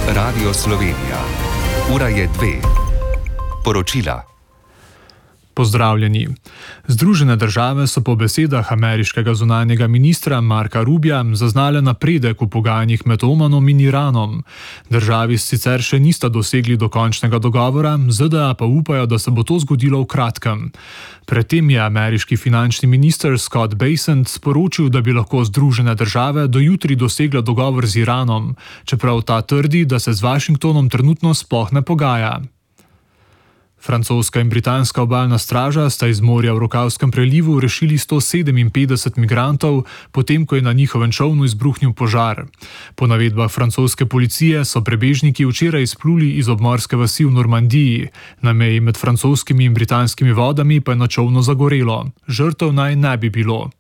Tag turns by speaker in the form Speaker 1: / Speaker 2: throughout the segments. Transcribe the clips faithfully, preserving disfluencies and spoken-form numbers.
Speaker 1: Radio Slovenija. Ura je dve. Poročila.
Speaker 2: Pozdravljeni. Združene države so po besedah ameriškega zunanjega ministra Marka Rubija zaznale napredek v pogajanjih med Omanom in Iranom. Državi sicer še nista dosegli dokončnega dogovora, ZDA pa upajo, da se bo to zgodilo v kratkem. Predtem je ameriški finančni minister Scott Bessent sporočil, da bi lahko Združene države do jutri dosegle dogovor z Iranom, čeprav ta trdi, da se z Washingtonom trenutno sploh ne pogaja. Francoska in britanska obalna straža sta iz morja v Rokavskem prelivu rešili sto sedeminpetdeset migrantov, potem ko je na njihovem čolnu izbruhnil požar. Po navedbah francoske policije so prebežniki včeraj izpluli iz obmorske vasi v Normandiji. Na meji med francoskimi in britanskimi vodami pa je na čolnu zagorelo. Žrtev naj ne bi bilo.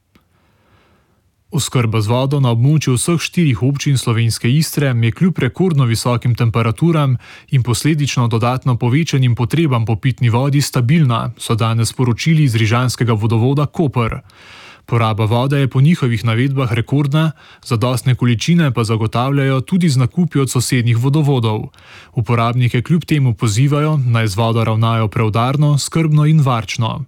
Speaker 2: Oskrba z vodo na območju vseh štirih občin slovenske Istre je kljub rekordno visokim temperaturam in posledično dodatno povečanim potrebam po pitni vodi stabilna, so danes sporočili iz rižanskega vodovoda Koper. Poraba vode je po njihovih navedbah rekordna, zadostne količine pa zagotavljajo tudi z nakupi od sosednjih vodovodov. Uporabnike kljub temu pozivajo, naj z vodo ravnajo preudarno, skrbno in varčno.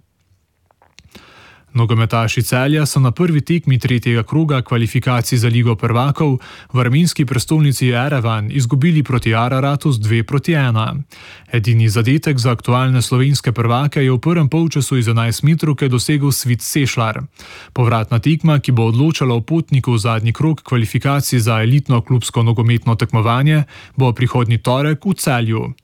Speaker 2: Nogometaši Celja so na prvi tekmi tretjega kroga kvalifikacij za Ligo prvakov v armenski prestolnici Erevan izgubili proti Araratu z dve proti ena. Edini zadetek za aktualne slovenske prvake je v prvem polčasu iz enajstmetrovke dosegel Svit Sešlar. Povratna tekma, ki bo odločala o potniku v zadnji krog kvalifikacij za elitno klubsko nogometno tekmovanje, bo prihodnji torek v Celju.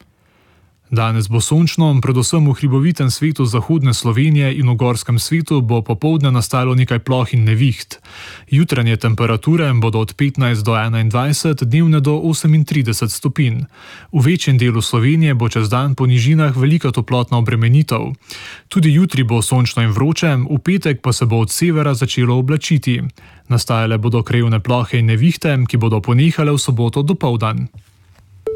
Speaker 2: Danes bo sončno, predvsem v hribovitem svetu zahodne Slovenije in v gorskem svetu bo popoldne nastalo nekaj ploh in neviht. Jutranje temperature bodo od petnajst do enaindvajset, dnevne do osemintrideset stopinj. V večjem delu Slovenije bo čez dan po nižinah velika toplotna obremenitev. Tudi jutri bo sončno in vroče, v petek pa se bo od severa začelo oblačiti. Nastajale bodo krajevne plohe in nevihte, ki bodo ponehale v soboto dopoldan.